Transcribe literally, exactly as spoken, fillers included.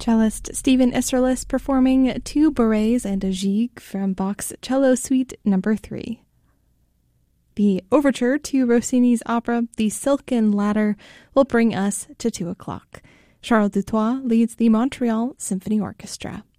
Cellist Stephen Isserlis performing two bourrées and a gigue from Bach's Cello Suite Number three. The overture to Rossini's opera The Silken Ladder will bring us to two o'clock. Charles Dutoit leads the Montreal Symphony Orchestra.